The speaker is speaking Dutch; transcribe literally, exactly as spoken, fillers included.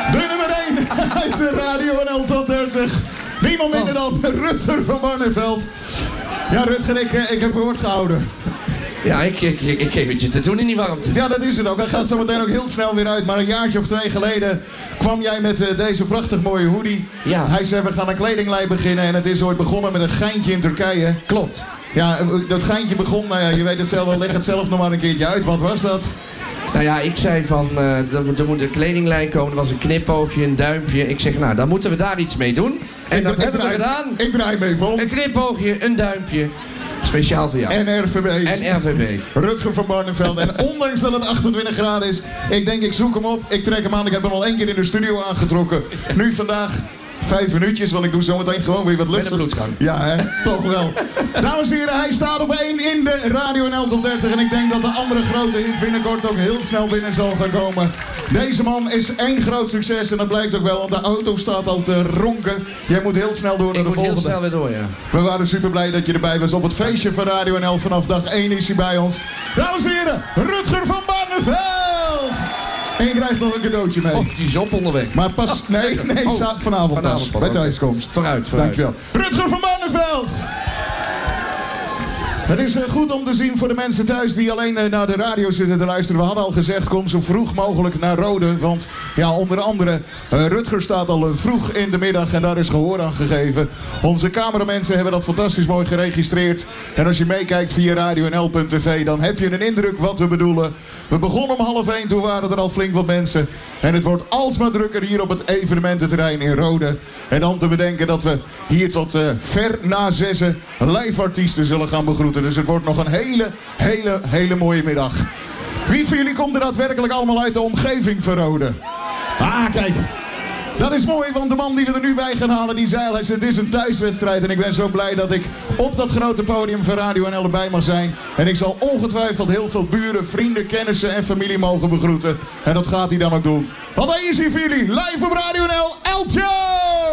De nummer één uit de Radio N L Top dertig. Niemand minder dan Rutger van Barneveld. Ja, Rutger, ik, ik heb woord gehouden. Ja, ik, ik, ik, ik geef het je te doen in die warmte. Ja, dat is het ook. Hij gaat zo meteen ook heel snel weer uit. Maar een jaartje of twee geleden kwam jij met uh, deze prachtig mooie hoodie. Ja. Hij zei, we gaan een kledinglijn beginnen. En het is ooit begonnen met een geintje in Turkije. Klopt. Ja, dat geintje begon, nou ja, je weet het zelf wel. Leg het zelf nog maar een keertje uit. Wat was dat? Nou ja, ik zei van, uh, er, moet, er moet een kledinglijn komen. Er was een knipoogje, een duimpje. Ik zeg, nou, dan moeten we daar iets mee doen. En ik, dat ik hebben draai, we gedaan. Ik draai mee, Von. Een knipoogje, een duimpje. Speciaal voor jou. En R V B. En R V B. Rutger van Barneveld. En ondanks dat het achtentwintig graden is, ik denk ik zoek hem op. Ik trek hem aan. Ik heb hem al één keer in de studio aangetrokken. Nu vandaag vijf minuutjes, want ik doe zometeen gewoon weer wat lucht. Met een bloedgang. Ja, hè? Toch wel. Dames en heren, hij staat op één in de Radio N L Top dertig. En ik denk dat de andere grote hit binnenkort ook heel snel binnen zal gaan komen. Deze man is één groot succes en dat blijkt ook wel, want de auto staat al te ronken. Jij moet heel snel door naar ik de volgende. Ik moet heel snel weer door, ja. We waren super blij dat je erbij was. Op het feestje van Radio N L vanaf dag één is hij bij ons. Dames en heren, Rutger van Barneveld! En je krijgt nog een cadeautje mee. Oh, die is op onderweg. Maar pas, nee, nee, oh, vanavond, vanavond pas, pas, bij oké. thuiskomst. Vooruit, vooruit. Dankjewel. Rutger van Barneveld! Het is uh, goed om te zien voor de mensen thuis die alleen uh, naar de radio zitten te luisteren. We hadden al gezegd, kom zo vroeg mogelijk naar Rode. Want ja, onder andere, uh, Rutger staat al uh, vroeg in de middag en daar is gehoor aan gegeven. Onze cameramensen hebben dat fantastisch mooi geregistreerd. En als je meekijkt via radio n l punt t v, dan heb je een indruk wat we bedoelen. We begonnen om half één, toen waren er al flink wat mensen. En het wordt alsmaar drukker hier op het evenemententerrein in Rode. En dan te bedenken dat we hier tot uh, ver na zessen live artiesten zullen gaan begroeten. Dus het wordt nog een hele, hele, hele mooie middag. Wie van jullie komt er daadwerkelijk allemaal uit de omgeving van Rode? Ah, kijk. Dat is mooi, want de man die we er nu bij gaan halen, die zei al, het is een thuiswedstrijd. En ik ben zo blij dat ik op dat grote podium van Radio N L erbij mag zijn. En ik zal ongetwijfeld heel veel buren, vrienden, kennissen en familie mogen begroeten. En dat gaat hij dan ook doen. Want hij is hier voor jullie, live op Radio N L, Eltje!